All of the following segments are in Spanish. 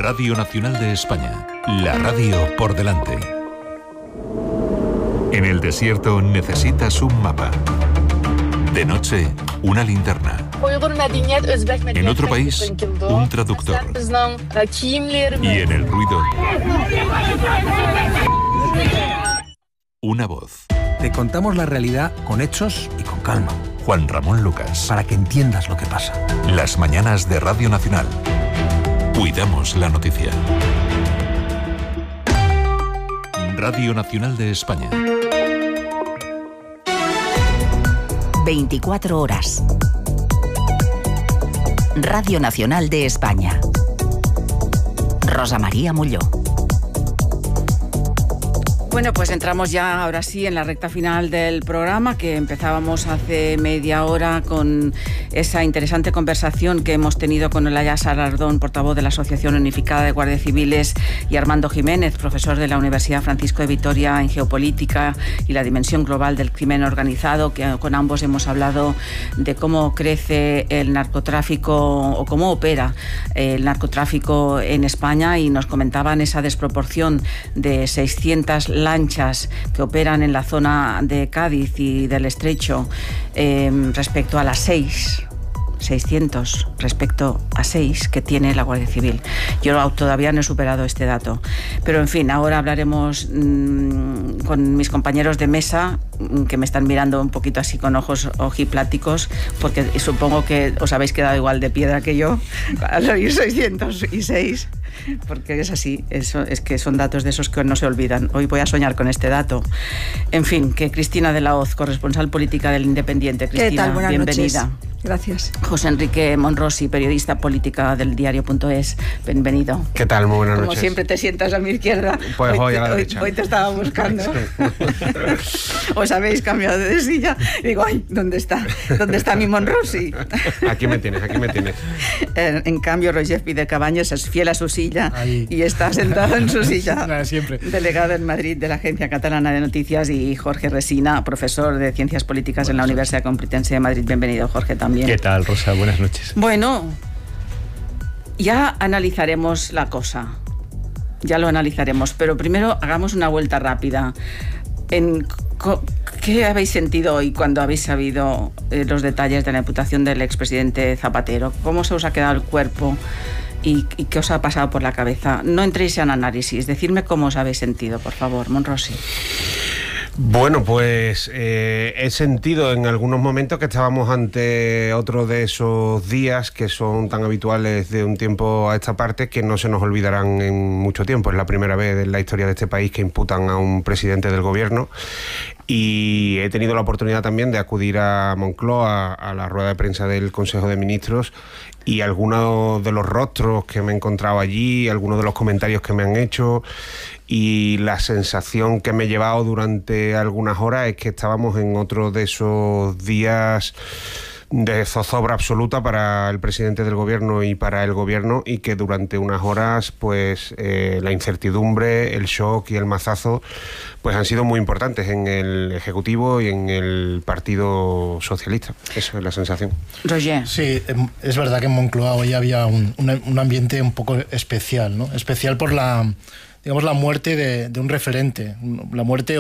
Radio Nacional de España, la radio por delante. En el desierto necesitas un mapa. De noche, una linterna. En otro país, un traductor. Y en el ruido, una voz. Te contamos la realidad con hechos y con calma. Juan Ramón Lucas. Para que entiendas lo que pasa. Las mañanas de Radio Nacional. Cuidamos la noticia. Radio Nacional de España. 24 horas. Radio Nacional de España. Rosa María Molló. Bueno, pues entramos ya ahora sí en la recta final del programa, que empezábamos hace media hora con esa interesante conversación que hemos tenido con Olaya Salardón, portavoz de la Asociación Unificada de Guardias Civiles, y Armando Jiménez, profesor de la Universidad Francisco de Vitoria en Geopolítica y la dimensión global del crimen organizado, que con ambos hemos hablado de cómo crece el narcotráfico o cómo opera el narcotráfico en España, y nos comentaban esa desproporción de 600 lanchas que operan en la zona de Cádiz y del Estrecho respecto a las 600 respecto a 6 que tiene la Guardia Civil. Yo todavía no he superado este dato. Pero en fin, ahora hablaremos con mis compañeros de mesa, que me están mirando un poquito así con ojos ojipláticos, porque supongo que os habéis quedado igual de piedra que yo al oír 606. Porque es así, es que son datos de esos que no se olvidan. Hoy voy a soñar con este dato. En fin, que Cristina de la Hoz, corresponsal política del Independiente. Cristina, ¿qué tal? Buenas bienvenida. Noches. Gracias. José Enrique Monrosi, periodista política del diario.es, bienvenido. ¿Qué tal? Muy buenas noches. Como siempre te sientas a mi izquierda. Pues hoy a la derecha. Hoy te estaba buscando. Os habéis cambiado de silla. Y digo, ay, ¿dónde está? ¿Dónde está mi Monrosi? Aquí me tienes, aquí me tienes. En cambio, Roger Pidecabaños es fiel a su silla. Ahí. Y está sentado en su silla. Siempre. Delegado en Madrid de la Agencia Catalana de Noticias, y Jorge Resina, profesor de Ciencias Políticas en la Universidad Complutense de Madrid. Bienvenido, Jorge, también. ¿Qué tal, Rosa? Buenas noches. Bueno, ya analizaremos la cosa. Ya lo analizaremos, pero primero hagamos una vuelta rápida. ¿Qué habéis sentido hoy cuando habéis sabido los detalles de la imputación del expresidente Zapatero? ¿Cómo se os ha quedado el cuerpo? ¿Y qué os ha pasado por la cabeza? No entréis en análisis, decidme cómo os habéis sentido, por favor, Monrosi. Bueno, pues he sentido en algunos momentos que estábamos ante otro de esos días que son tan habituales de un tiempo a esta parte, que no se nos olvidarán en mucho tiempo. Es la primera vez en la historia de este país que imputan a un presidente del gobierno, y he tenido la oportunidad también de acudir a Moncloa a la rueda de prensa del Consejo de Ministros, y algunos de los rostros que me he encontrado allí, algunos de los comentarios que me han hecho, y la sensación que me he llevado durante algunas horas es que estábamos en otro de esos días de zozobra absoluta para el presidente del gobierno y para el gobierno, y que durante unas horas pues la incertidumbre, el shock y el mazazo pues han sido muy importantes en el Ejecutivo y en el Partido Socialista. Eso es la sensación. Roger. Sí, es verdad que en Moncloa hoy había un ambiente un poco especial, ¿no? Especial por la muerte de un referente, la muerte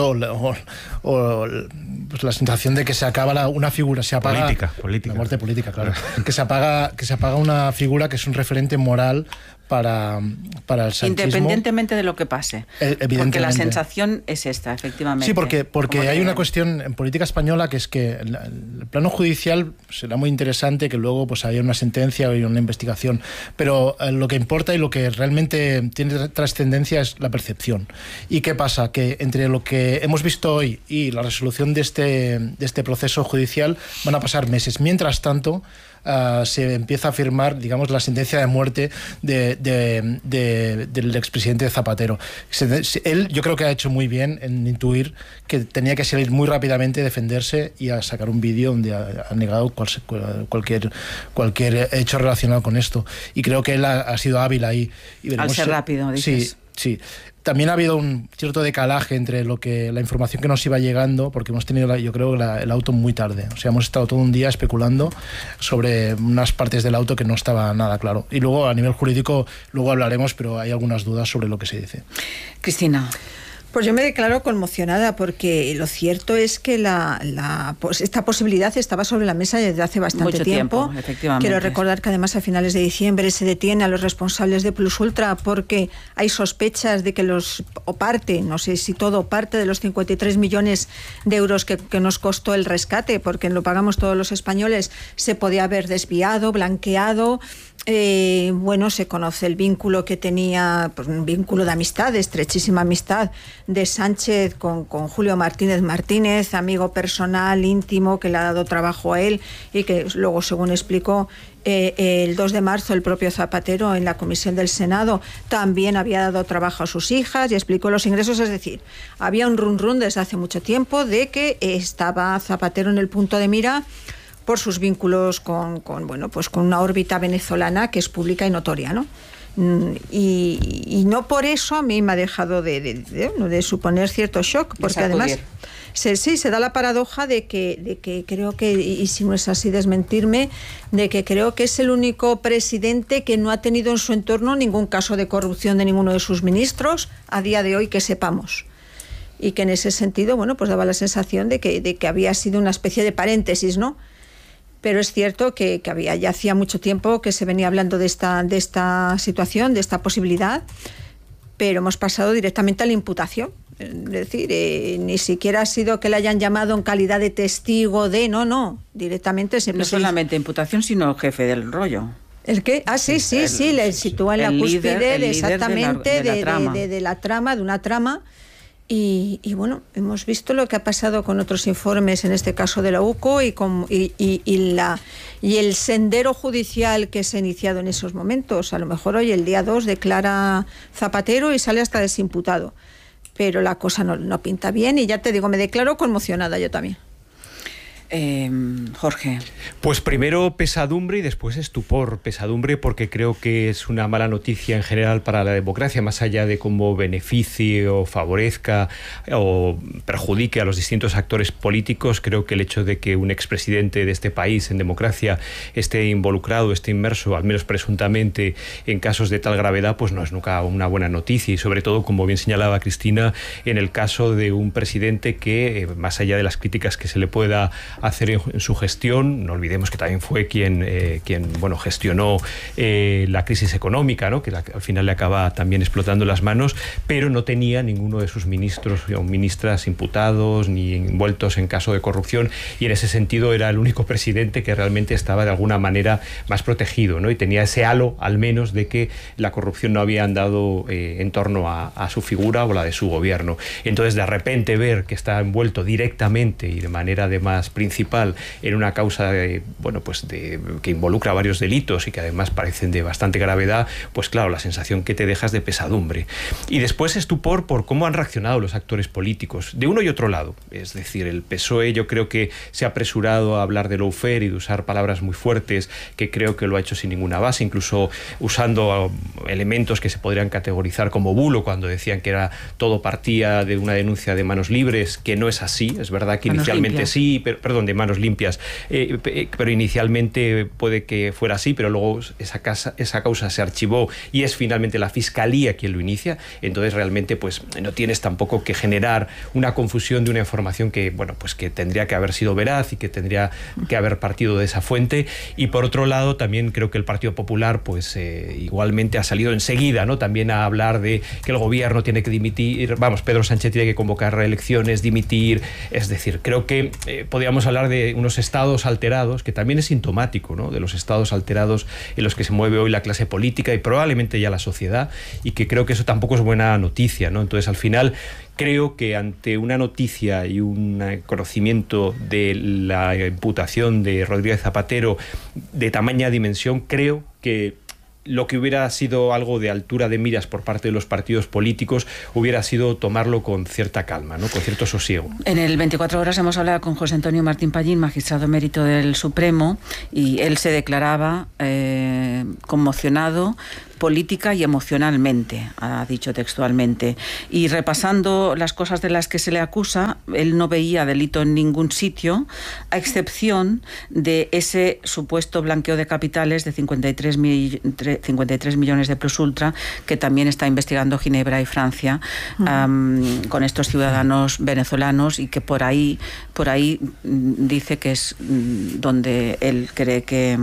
pues la sensación de que se acaba una figura, se apaga política. La muerte política, claro. que se apaga una figura que es un referente moral para el sanchismo. Independientemente de lo que pase. Porque la sensación es esta, efectivamente. Sí, porque hay una cuestión en política española, que es que el plano judicial será muy interesante, que luego pues haya una sentencia o una investigación, pero lo que importa y lo que realmente tiene trascendencia es la percepción. ¿Y qué pasa? Que entre lo que hemos visto hoy y la resolución de este proceso judicial van a pasar meses. Mientras tanto, se empieza a firmar, digamos, la sentencia de muerte del expresidente Zapatero. Él, yo creo que ha hecho muy bien en intuir que tenía que salir muy rápidamente, defenderse y a sacar un vídeo donde ha negado cualquier hecho relacionado con esto. Y creo que él ha sido hábil ahí. Y al ser rápido, dices. Sí. Sí. También ha habido un cierto decalaje entre la información que nos iba llegando, porque hemos tenido, yo creo, el auto muy tarde. O sea, hemos estado todo un día especulando sobre unas partes del auto que no estaba nada claro. Y luego, a nivel jurídico, luego hablaremos, pero hay algunas dudas sobre lo que se dice. Cristina. Pues yo me declaro conmocionada porque lo cierto es que esta posibilidad estaba sobre la mesa desde hace bastante tiempo. Efectivamente. Quiero recordar que además a finales de diciembre se detiene a los responsables de Plus Ultra porque hay sospechas de que no sé si todo, parte de los 53 millones de euros que nos costó el rescate, porque lo pagamos todos los españoles, se podía haber desviado, blanqueado. Se conoce el vínculo que tenía, pues, un vínculo de amistad, de estrechísima amistad de Sánchez con Julio Martínez, amigo personal, íntimo, que le ha dado trabajo a él y que luego, según explicó el 2 de marzo el propio Zapatero en la comisión del Senado, también había dado trabajo a sus hijas y explicó los ingresos. Es decir, había un run desde hace mucho tiempo de que estaba Zapatero en el punto de mira por sus vínculos con una órbita venezolana que es pública y notoria, ¿no? Y no por eso a mí me ha dejado de suponer cierto shock, porque además se da la paradoja de que creo que, y si no es así desmentirme, de que creo que es el único presidente que no ha tenido en su entorno ningún caso de corrupción de ninguno de sus ministros a día de hoy que sepamos. Y que en ese sentido, pues daba la sensación de que había sido una especie de paréntesis, ¿no? Pero es cierto que ya hacía mucho tiempo que se venía hablando de esta situación, de esta posibilidad, pero hemos pasado directamente a la imputación. Es decir, ni siquiera ha sido que le hayan llamado en calidad de testigo no, directamente siempre. No solamente imputación, sino jefe del rollo. ¿El qué? Ah, sí, le sitúa en la cúspide exactamente de una trama. Y hemos visto lo que ha pasado con otros informes, en este caso de la UCO, y el sendero judicial que se ha iniciado en esos momentos. A lo mejor hoy, el día 2, declara Zapatero y sale hasta desimputado. Pero la cosa no pinta bien y ya te digo, me declaro conmocionada yo también. Jorge. Pues primero pesadumbre y después estupor. Pesadumbre porque creo que es una mala noticia en general para la democracia, más allá de cómo beneficie o favorezca o perjudique a los distintos actores políticos. Creo que el hecho de que un expresidente de este país en democracia esté involucrado, esté inmerso, al menos presuntamente, en casos de tal gravedad, pues no es nunca una buena noticia. Y sobre todo, como bien señalaba Cristina, en el caso de un presidente que, más allá de las críticas que se le pueda hacer en su gestión, no olvidemos que también fue quien gestionó la crisis económica, ¿no? Que al final le acaba también explotando las manos, pero no tenía ninguno de sus ministros o ministras imputados ni envueltos en caso de corrupción, y en ese sentido era el único presidente que realmente estaba de alguna manera más protegido, ¿no? Y tenía ese halo, al menos, de que la corrupción no había andado en torno a su figura o la de su gobierno. Entonces, de repente ver que está envuelto directamente y de manera además principal en una causa que involucra varios delitos y que además parecen de bastante gravedad, pues claro, la sensación que te dejas de pesadumbre. Y después estupor por cómo han reaccionado los actores políticos, de uno y otro lado. Es decir, el PSOE yo creo que se ha apresurado a hablar de lawfare y de usar palabras muy fuertes, que creo que lo ha hecho sin ninguna base, incluso usando elementos que se podrían categorizar como bulo, cuando decían que todo partía de una denuncia de manos libres, que no es así. Es verdad que inicialmente sí, perdón, de manos limpias, pero inicialmente puede que fuera así, pero luego esa causa se archivó y es finalmente la Fiscalía quien lo inicia. Entonces realmente pues no tienes tampoco que generar una confusión de una información que tendría que haber sido veraz y que tendría que haber partido de esa fuente. Y por otro lado también creo que el Partido Popular igualmente ha salido enseguida, ¿no? También a hablar de que el gobierno tiene que dimitir, Pedro Sánchez tiene que convocar elecciones, dimitir. Es decir, creo que podríamos hablar de unos estados alterados, que también es sintomático, ¿no? De los estados alterados en los que se mueve hoy la clase política y probablemente ya la sociedad, y que creo que eso tampoco es buena noticia, ¿no? Entonces, al final, creo que ante una noticia y un conocimiento de la imputación de Rodríguez Zapatero de tamaña dimensión, creo que lo que hubiera sido algo de altura de miras por parte de los partidos políticos hubiera sido tomarlo con cierta calma, ¿no? Con cierto sosiego. En el 24 horas hemos hablado con José Antonio Martín Pallín, magistrado emérito del Supremo, y él se declaraba conmocionado política y emocionalmente, ha dicho textualmente. Y repasando las cosas de las que se le acusa, él no veía delito en ningún sitio, a excepción de ese supuesto blanqueo de capitales de 53 millones de plus ultra que también está investigando Ginebra y Francia con estos ciudadanos venezolanos, y que por ahí dice que es donde él cree que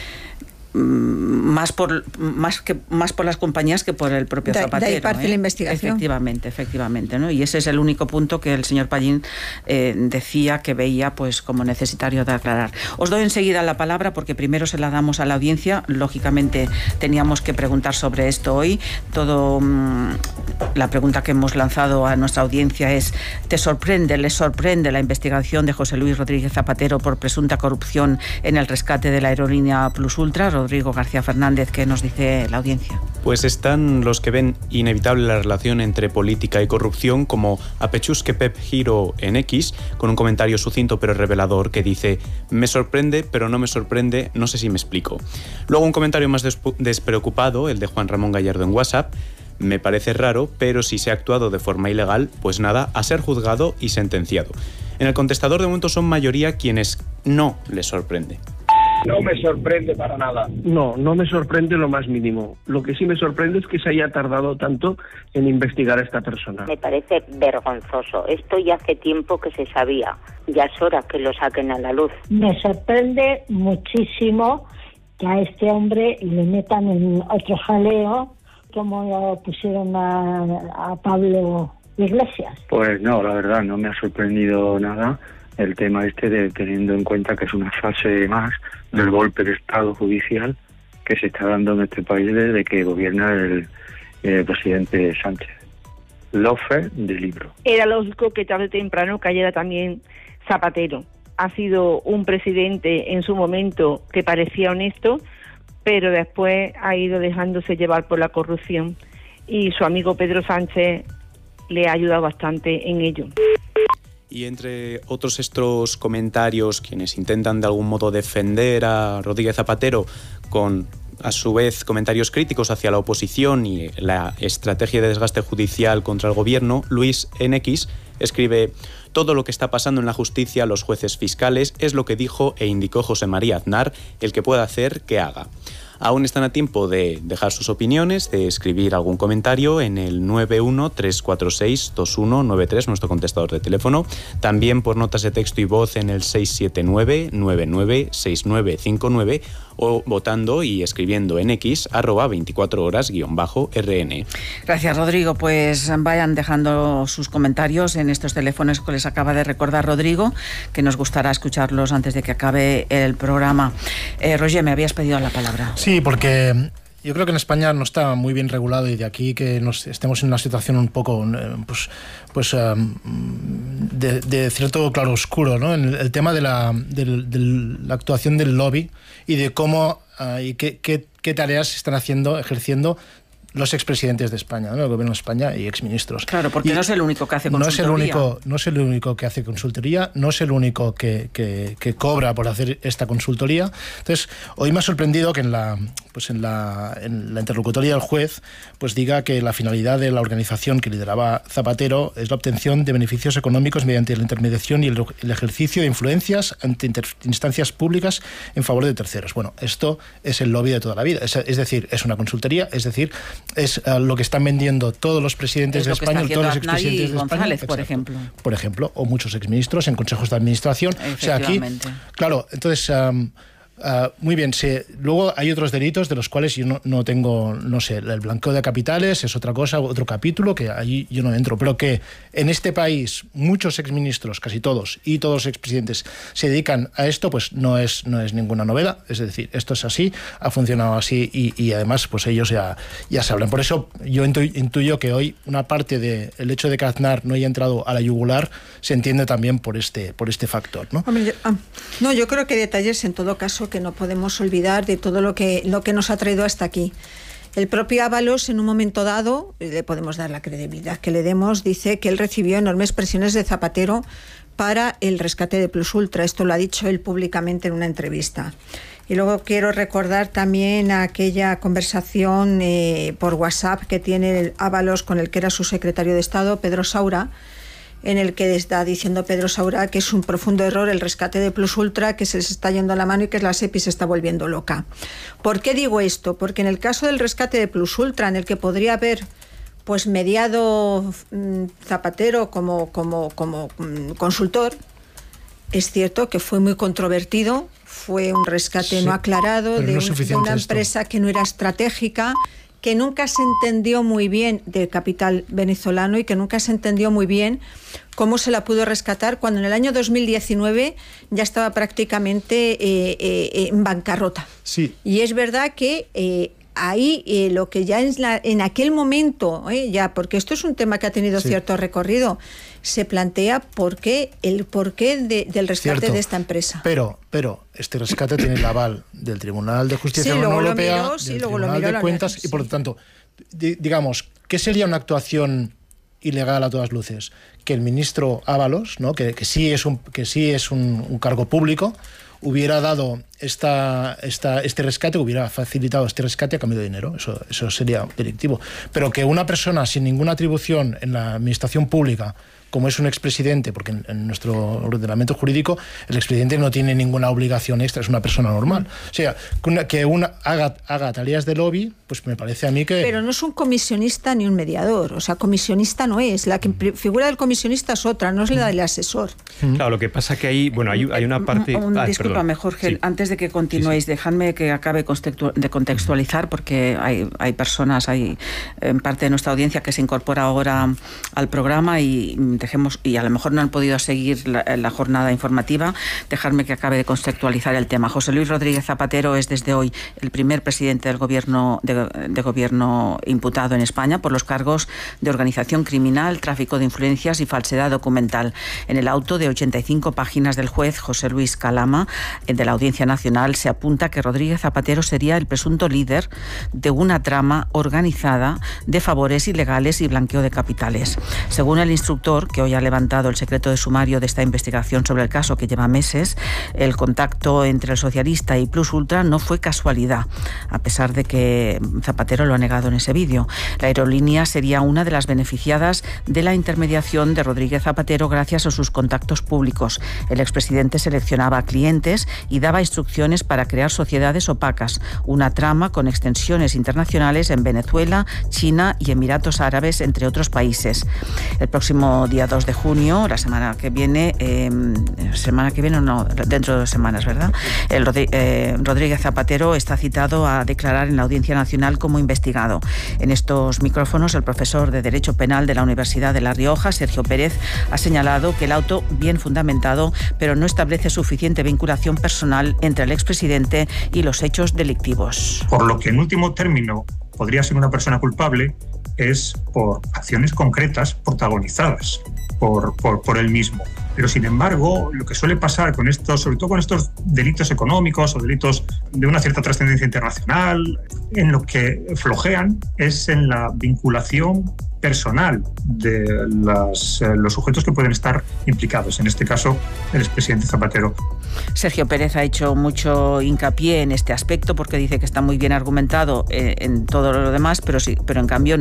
más por las compañías que por el propio Zapatero. De ahí parte la investigación. Efectivamente, ¿no? Y ese es el único punto que el señor Pallín decía que veía pues como necesario de aclarar. Os doy enseguida la palabra porque primero se la damos a la audiencia. Lógicamente teníamos que preguntar sobre esto hoy. La pregunta que hemos lanzado a nuestra audiencia es: ¿les sorprende la investigación de José Luis Rodríguez Zapatero por presunta corrupción en el rescate de la aerolínea Plus Ultra? Rodrigo García Fernández, ¿qué nos dice la audiencia? Pues están los que ven inevitable la relación entre política y corrupción, como Apechusque Pep Giro en X, con un comentario sucinto pero revelador que dice: me sorprende, pero no me sorprende, no sé si me explico. Luego un comentario más despreocupado, el de Juan Ramón Gallardo en WhatsApp: me parece raro, pero si se ha actuado de forma ilegal, pues nada, a ser juzgado y sentenciado. En el contestador de momento son mayoría quienes no les sorprende. No me sorprende para nada. No me sorprende lo más mínimo. Lo que sí me sorprende es que se haya tardado tanto en investigar a esta persona. Me parece vergonzoso. Esto ya hace tiempo que se sabía. Ya es hora que lo saquen a la luz. Me sorprende muchísimo que a este hombre le metan en otro jaleo, como lo pusieron a Pablo Iglesias. Pues no, la verdad, no me ha sorprendido nada el tema de teniendo en cuenta que es una fase más del golpe de Estado judicial que se está dando en este país desde que gobierna el presidente Sánchez. Lofer de libro. Era lógico que tarde o temprano cayera también Zapatero. Ha sido un presidente en su momento que parecía honesto, pero después ha ido dejándose llevar por la corrupción, y su amigo Pedro Sánchez le ha ayudado bastante en ello. Y entre otros estos comentarios, quienes intentan de algún modo defender a Rodríguez Zapatero con, a su vez, comentarios críticos hacia la oposición y la estrategia de desgaste judicial contra el gobierno, Luis NX escribe: todo lo que está pasando en la justicia, los jueces fiscales, es lo que dijo e indicó José María Aznar, el que pueda hacer, que haga. Aún están a tiempo de dejar sus opiniones, de escribir algún comentario en el 913462193, nuestro contestador de teléfono. También por notas de texto y voz en el 679-996959 o votando y escribiendo en X @24horas_RN. Gracias, Rodrigo. Pues vayan dejando sus comentarios en estos teléfonos que les acaba de recordar Rodrigo, que nos gustará escucharlos antes de que acabe el programa. Roger, me habías pedido la palabra. Sí, porque yo creo que en España no está muy bien regulado, y de aquí que estemos en una situación un poco de cierto claroscuro, ¿no? En el tema de la actuación del lobby y de cómo y qué tareas están ejerciendo los expresidentes de España, ¿no? El gobierno de España y exministros. Claro, porque no es el único que hace consultoría. No es el único que hace consultoría, no es el único que cobra por hacer esta consultoría. Entonces, hoy me ha sorprendido que en la interlocutoria del juez pues diga que la finalidad de la organización que lideraba Zapatero es la obtención de beneficios económicos mediante la intermediación y el ejercicio de influencias ante instancias públicas en favor de terceros. Bueno, esto es el lobby de toda la vida. Es decir, es una consultoría, es decir, es lo que están vendiendo todos los presidentes de España, todos los expresidentes de España, por ejemplo, o muchos exministros en consejos de administración. O sea, aquí, claro, entonces muy bien, luego hay otros delitos de los cuales yo no tengo, no sé, el blanqueo de capitales es otra cosa, otro capítulo que ahí yo no entro, pero que en este país muchos exministros, casi todos, y todos los expresidentes se dedican a esto, pues no es ninguna novedad. Es decir, esto es así, ha funcionado así, y además pues ellos ya se hablan. Por eso yo intuyo que hoy una parte del hecho de que Aznar no haya entrado a la yugular se entiende también por este factor, ¿no? Hombre, yo creo que detalles en todo caso que no podemos olvidar de todo lo que nos ha traído hasta aquí. El propio Ábalos, en un momento dado, le podemos dar la credibilidad que le demos, dice que él recibió enormes presiones de Zapatero para el rescate de Plus Ultra. Esto lo ha dicho él públicamente en una entrevista. Y luego quiero recordar también aquella conversación por WhatsApp que tiene Ábalos con el que era su secretario de Estado, Pedro Saura, en el que está diciendo Pedro Saura que es un profundo error el rescate de Plus Ultra, que se les está yendo a la mano y que la SEPI se está volviendo loca. ¿Por qué digo esto? Porque en el caso del rescate de Plus Ultra, en el que podría haber pues mediado Zapatero como consultor, es cierto que fue muy controvertido, fue un rescate no aclarado de una empresa que no era estratégica, que nunca se entendió muy bien del capital venezolano y que nunca se entendió muy bien cómo se la pudo rescatar cuando en el año 2019 ya estaba prácticamente en bancarrota. Sí. Y es verdad que ahí lo que ya en aquel momento, ya porque esto es un tema que ha tenido cierto recorrido, se plantea el porqué del rescate de esta empresa. Pero este rescate tiene el aval del Tribunal de Justicia de la Unión Europea, del Tribunal de Cuentas, y por lo tanto, digamos, ¿qué sería una actuación ilegal a todas luces? Que el ministro Ábalos, ¿no? que sí es un cargo público, hubiera dado este rescate, hubiera facilitado este rescate a cambio de dinero. Eso sería delictivo. Pero que una persona sin ninguna atribución en la administración pública, como es un expresidente, porque en nuestro ordenamiento jurídico el expresidente no tiene ninguna obligación extra, es una persona normal. O sea, que haga tareas de lobby, pues me parece a mí que... Pero no es un comisionista ni un mediador, o sea, comisionista no es. La que figura del comisionista es otra, no es la del asesor. Claro, lo que pasa que hay una parte... Discúlpame, Jorge, antes de que continuéis, dejadme que acabe de contextualizar, porque hay personas, hay parte de nuestra audiencia que se incorpora ahora al programa y a lo mejor no han podido seguir la jornada informativa. Dejarme que acabe de contextualizar el tema. José Luis Rodríguez Zapatero es desde hoy el primer presidente del gobierno de gobierno imputado en España por los cargos de organización criminal, tráfico de influencias y falsedad documental. En el auto de 85 páginas del juez José Luis Calama de la Audiencia Nacional se apunta que Rodríguez Zapatero sería el presunto líder de una trama organizada de favores ilegales y blanqueo de capitales. Según el instructor, que hoy ha levantado el secreto de sumario de esta investigación sobre el caso que lleva meses, el contacto entre el socialista y Plus Ultra no fue casualidad, a pesar de que Zapatero lo ha negado en ese vídeo. La aerolínea sería una de las beneficiadas de la intermediación de Rodríguez Zapatero gracias a sus contactos públicos. El expresidente seleccionaba clientes y daba instrucciones para crear sociedades opacas, una trama con extensiones internacionales en Venezuela, China y Emiratos Árabes, entre otros países. El próximo día 2 de junio, la semana que viene dentro de 2 semanas, ¿verdad? Rodríguez Zapatero está citado a declarar en la Audiencia Nacional como investigado. En estos micrófonos, el profesor de Derecho Penal de la Universidad de La Rioja, Sergio Pérez, ha señalado que el auto, bien fundamentado, pero no establece suficiente vinculación personal entre el expresidente y los hechos delictivos. Por lo que en último término podría ser una persona culpable es por acciones concretas protagonizadas por él mismo. Pero sin embargo, lo que suele pasar con estos, sobre todo con estos delitos económicos o delitos de una cierta trascendencia internacional, en lo que flojean es en la vinculación personal de los sujetos que pueden estar implicados, en este caso el expresidente Zapatero. Sergio Pérez ha hecho mucho hincapié en este aspecto porque dice que está muy bien argumentado en todo lo demás, pero en cambio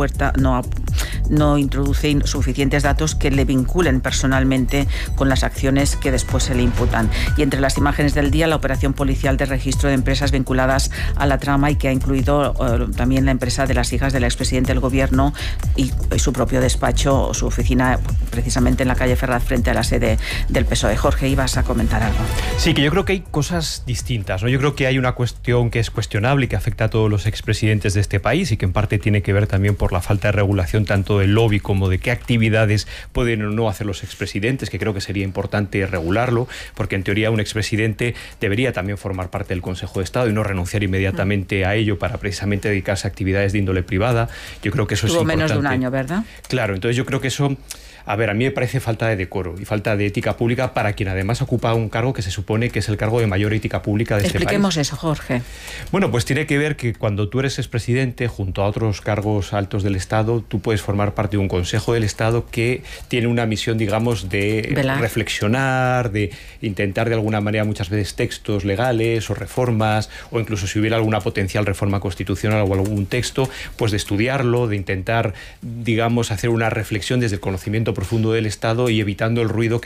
no introduce suficientes datos que le vinculen personalmente con las acciones que después se le imputan. Y entre las imágenes del día, la operación policial de registro de empresas vinculadas a la trama y que ha incluido también la empresa de las hijas del expresidente del gobierno y su propio despacho o su oficina precisamente en la calle Ferraz frente a la sede del PSOE. Jorge, ibas a comentar algo. Sí, que yo creo que hay cosas distintas, ¿no? Yo creo que hay una cuestión que es cuestionable y que afecta a todos los expresidentes de este país y que en parte tiene que ver también por la falta de regulación tanto del lobby como de qué actividades pueden o no hacer los expresidentes, que creo que sería importante regularlo, porque en teoría un expresidente debería también formar parte del Consejo de Estado y no renunciar inmediatamente a ello para precisamente dedicarse a actividades de índole privada. Yo creo que eso es importante. Menos de un año, ¿verdad? Claro, entonces yo creo que eso A ver, a mí me parece falta de decoro y falta de ética pública para quien además ocupa un cargo que se supone que es el cargo de mayor ética pública de este país. Expliquemos eso, Jorge. Bueno, pues tiene que ver que cuando tú eres expresidente, junto a otros cargos altos del Estado, tú puedes formar parte de un Consejo del Estado que tiene una misión, digamos, de reflexionar, de intentar de alguna manera muchas veces textos legales o reformas, o incluso si hubiera alguna potencial reforma constitucional o algún texto, pues de estudiarlo, de intentar, digamos, hacer una reflexión desde el conocimiento profundo del Estado y evitando el ruido que